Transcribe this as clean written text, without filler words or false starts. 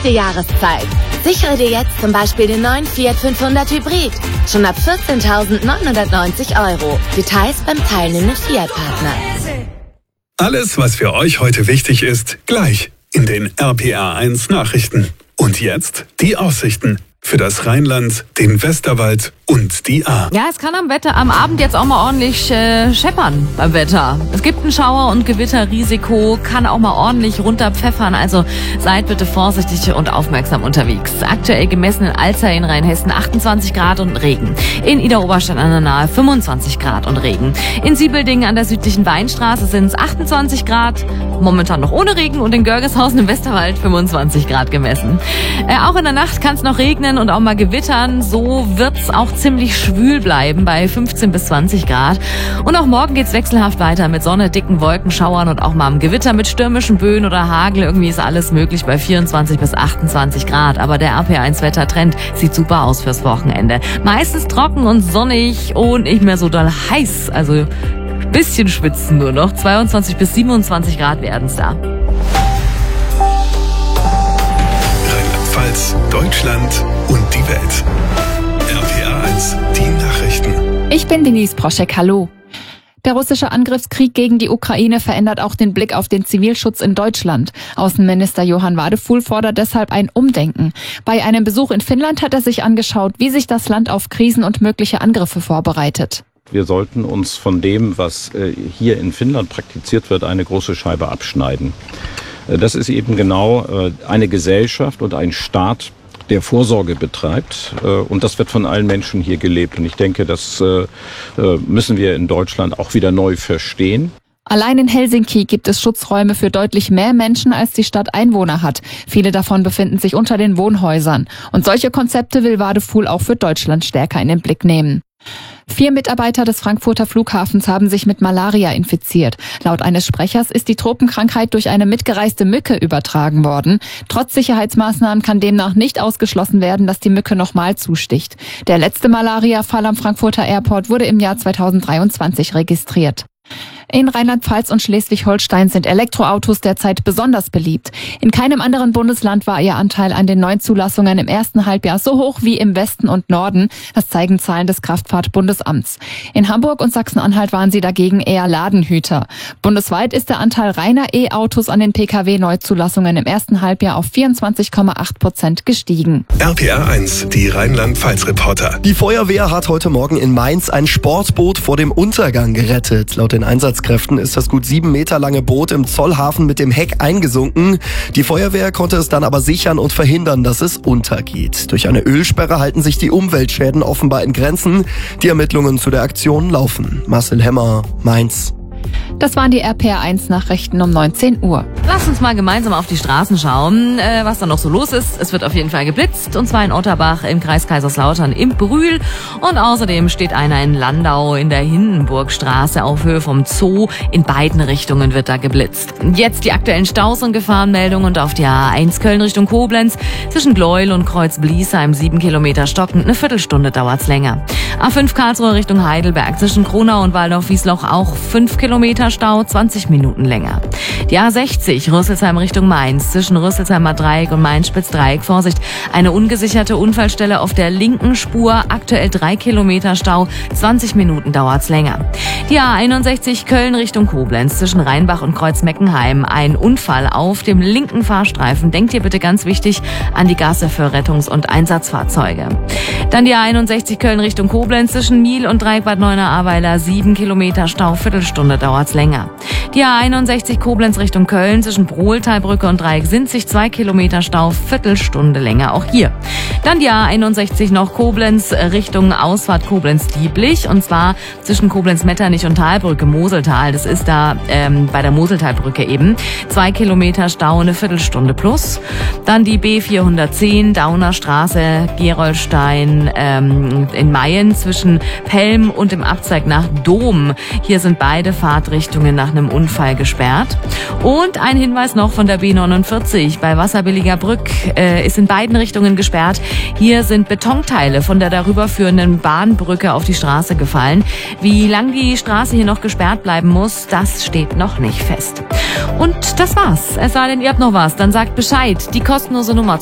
perfekte Jahreszeit. Sichere dir jetzt zum Beispiel den neuen Fiat 500 Hybrid. Schon ab 14.990 €. Details beim teilnehmenden Fiat-Partner. Alles, was für euch heute wichtig ist, gleich in den RPR1 Nachrichten. Und jetzt die Aussichten für das Rheinland, den Westerwald und die Ahr. Ja, es kann am Abend jetzt auch mal ordentlich scheppern beim Wetter. Es gibt ein Schauer- und Gewitterrisiko, kann auch mal ordentlich runterpfeffern. Also seid bitte vorsichtig und aufmerksam unterwegs. Aktuell gemessen in Alzey in Rheinhessen 28 Grad und Regen. In Idar-Oberstein an der Nahe 25 Grad und Regen. In Siebeldingen an der südlichen Weinstraße sind es 28 Grad, momentan noch ohne Regen. Und in Görgeshausen im Westerwald 25 Grad gemessen. Auch in der Nacht kann es noch regnen und auch mal gewittern. So wird's auch ziemlich schwül bleiben bei 15 bis 20 Grad. Und auch morgen geht's wechselhaft weiter mit Sonne, dicken Wolkenschauern und auch mal am Gewitter mit stürmischen Böen oder Hagel. Irgendwie ist alles möglich bei 24 bis 28 Grad. Aber der RPR1-Wettertrend sieht super aus fürs Wochenende. Meistens trocken und sonnig und nicht mehr so doll heiß. Also bisschen schwitzen nur noch. 22 bis 27 Grad werden's da. Rheinland-Pfalz, Deutschland und die Welt. RPR1, die Nachrichten. Ich bin Denise Proschek, hallo. Der russische Angriffskrieg gegen die Ukraine verändert auch den Blick auf den Zivilschutz in Deutschland. Außenminister Johann Wadefuhl fordert deshalb ein Umdenken. Bei einem Besuch in Finnland hat er sich angeschaut, wie sich das Land auf Krisen und mögliche Angriffe vorbereitet. Wir sollten uns von dem, was hier in Finnland praktiziert wird, eine große Scheibe abschneiden. Das ist eben genau eine Gesellschaft und ein Staat, der Vorsorge betreibt. Und das wird von allen Menschen hier gelebt. Und ich denke, das müssen wir in Deutschland auch wieder neu verstehen. Allein in Helsinki gibt es Schutzräume für deutlich mehr Menschen, als die Stadt Einwohner hat. Viele davon befinden sich unter den Wohnhäusern. Und solche Konzepte will Wadefuhl auch für Deutschland stärker in den Blick nehmen. 4 Mitarbeiter des Frankfurter Flughafens haben sich mit Malaria infiziert. Laut eines Sprechers ist die Tropenkrankheit durch eine mitgereiste Mücke übertragen worden. Trotz Sicherheitsmaßnahmen kann demnach nicht ausgeschlossen werden, dass die Mücke nochmal zusticht. Der letzte Malaria-Fall am Frankfurter Airport wurde im Jahr 2023 registriert. In Rheinland-Pfalz und Schleswig-Holstein sind Elektroautos derzeit besonders beliebt. In keinem anderen Bundesland war ihr Anteil an den Neuzulassungen im ersten Halbjahr so hoch wie im Westen und Norden. Das zeigen Zahlen des Kraftfahrtbundesamts. In Hamburg und Sachsen-Anhalt waren sie dagegen eher Ladenhüter. Bundesweit ist der Anteil reiner E-Autos an den Pkw-Neuzulassungen im ersten Halbjahr auf 24,8% gestiegen. RPR1, die Rheinland-Pfalz-Reporter. Die Feuerwehr hat heute Morgen in Mainz ein Sportboot vor dem Untergang gerettet. Laut den Einsatzkräften ist das gut 7 Meter lange Boot im Zollhafen mit dem Heck eingesunken. Die Feuerwehr konnte es dann aber sichern und verhindern, dass es untergeht. Durch eine Ölsperre halten sich die Umweltschäden offenbar in Grenzen. Die Ermittlungen zu der Aktion laufen. Marcel Hemmer, Mainz. Das waren die RPR1-Nachrichten um 19 Uhr. Lass uns mal gemeinsam auf die Straßen schauen, was da noch so los ist. Es wird auf jeden Fall geblitzt, und zwar in Otterbach im Kreis Kaiserslautern im Brühl. Und außerdem steht einer in Landau in der Hindenburgstraße auf Höhe vom Zoo. In beiden Richtungen wird da geblitzt. Jetzt die aktuellen Staus und Gefahrenmeldungen und auf die A1 Köln Richtung Koblenz. Zwischen Gleuel und Kreuz-Bliesheim 7 Kilometer stockend. Eine Viertelstunde dauert's länger. A5 Karlsruhe Richtung Heidelberg. Zwischen Kronau und Waldorf-Wiesloch auch 5 Kilometer Stau, 20 Minuten länger. Die A60 Rüsselsheim Richtung Mainz. Zwischen Rüsselsheimer Dreieck und Mainz-Spitz-Dreieck. Vorsicht, eine ungesicherte Unfallstelle auf der linken Spur. Aktuell 3 Kilometer Stau, 20 Minuten dauert's länger. Die A61 Köln Richtung Koblenz. Zwischen Rheinbach und Kreuz-Meckenheim. Ein Unfall auf dem linken Fahrstreifen. Denkt ihr bitte ganz wichtig an die Gasse für Rettungs- und Einsatzfahrzeuge. Dann die A61 Köln Richtung Koblenz. Zwischen Miel und Dreieck Bad Neuenahr-Ahrweiler. 7 Kilometer Stau, Viertelstunde dauert's länger. Die A61 Koblenz Richtung Köln. Zwischen Brohltalbrücke und Dreieck Sinzig 2 Kilometer Stau, Viertelstunde länger auch hier. Dann die A61 noch Koblenz Richtung Ausfahrt Koblenz-Dieblich, und zwar zwischen Koblenz-Metternich und Talbrücke, Moseltal. Das ist da bei der Moseltalbrücke eben. 2 Kilometer Stau, eine Viertelstunde plus. Dann die B410 Dauner Straße, Gerolstein in Mayen zwischen Pelm und dem Abzweig nach Dom. Hier sind beide Fahrtrichtungen nach einem Unfall gesperrt. Und ein Hinweis noch von der B49 bei Wasserbilliger Brück ist in beiden Richtungen gesperrt. Hier sind Betonteile von der darüber führenden Bahnbrücke auf die Straße gefallen. Wie lang die Straße hier noch gesperrt bleiben muss, das steht noch nicht fest. Und das war's. Es sei denn, ihr habt noch was, dann sagt Bescheid. Die kostenlose Nummer